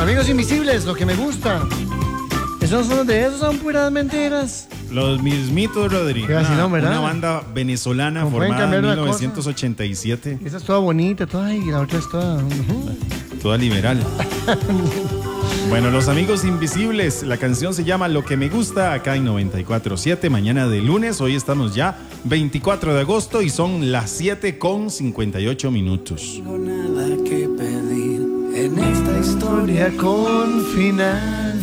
Amigos invisibles, lo que me gusta. Esos son de esos, son puras mentiras. Los mismitos, Rodrigo. Una banda venezolana formada en 1987. Esa es toda bonita, toda, y la otra es toda... Toda liberal. Bueno, Los Amigos Invisibles, la canción se llama Lo que me gusta, acá en 94.7, mañana de lunes. Hoy estamos ya 24 de agosto y son las 7:58. No nada que pedir en esta historia con final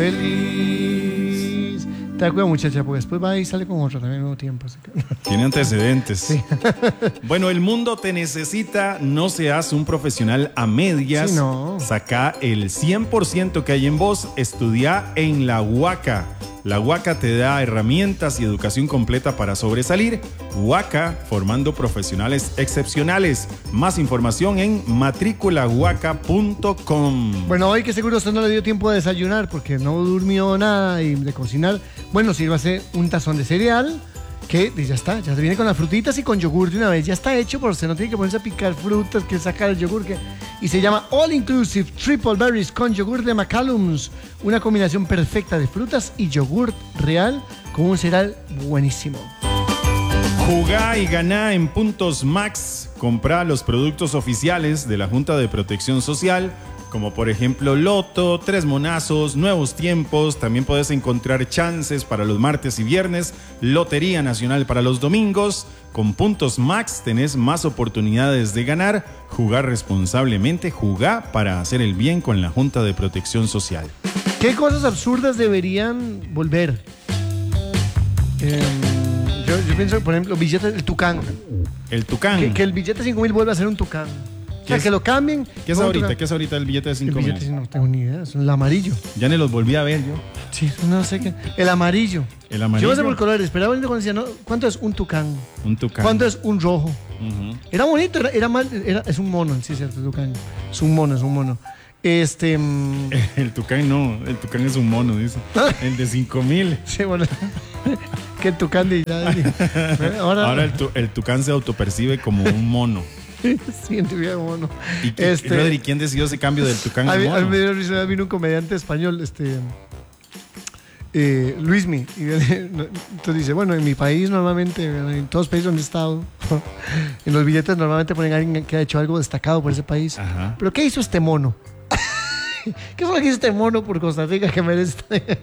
feliz. Te acuerdas, muchacha, porque después va y sale con otro también al mismo tiempo. Así que... Tiene antecedentes. Sí. Bueno, el mundo te necesita, no seas un profesional a medias. Sí, no. Saca el 100% que hay en vos, estudia en la UACA. La UACA te da herramientas y educación completa para sobresalir. UACA, formando profesionales excepcionales. Más información en matriculauaca.com. Bueno, hoy que seguro usted no le dio tiempo de desayunar porque no durmió nada y de cocinar. Bueno, sírvase un tazón de cereal que ya está, ya se viene con las frutitas y con yogur de una vez. Ya está hecho, por si no tiene que ponerse a picar frutas, que sacar el yogur. Y se llama All Inclusive Triple Berries con yogur de McCallum's. Una combinación perfecta de frutas y yogur real con un cereal buenísimo. Jugá y ganá en Puntos Max. Comprá los productos oficiales de la Junta de Protección Social, como por ejemplo Loto, Tres Monazos, Nuevos Tiempos. También puedes encontrar chances para los martes y viernes, Lotería Nacional para los domingos. Con Puntos Max tenés más oportunidades de ganar. Jugar responsablemente, jugá para hacer el bien con la Junta de Protección Social. ¿Qué cosas absurdas deberían volver? Yo pienso, por ejemplo, billetes, el tucán. El tucán. Que el billete de 5,000 vuelva a ser un tucán. O sea, que lo cambien. ¿Qué es ahorita? ¿Qué es ahorita el billete de 5,000? El billete no tengo ni idea, es el amarillo. Ya ni los volví a ver yo. Sí, no sé qué. El amarillo. El amarillo. Yo no sé por colores, pero era bonito cuando decía, ¿no? ¿Cuánto es un tucán? Un tucán. ¿Cuánto es un rojo? Era bonito, es un mono, sí, cierto, el tucán. Es un mono. El tucán no, el tucán es un mono, dice. El de 5,000. Sí, bueno. Que el tucán de... Ahora el tucán se autopercibe como un mono. Sí, en tu vida mono. ¿Y Rodri, quién decidió ese cambio del tucán al mono? A mí me dio risa, vino un comediante español, Luismi, y entonces dice, bueno, en mi país normalmente, en todos los países donde he estado, en los billetes normalmente ponen a alguien que ha hecho algo destacado por ese país. Ajá. Pero ¿qué hizo este mono? ¿Qué fue lo que hizo este mono por Costa Rica que merece?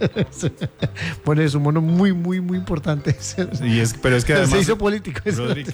Bueno, es un mono muy, muy, muy importante. Pero es que además, se hizo político. Rodri,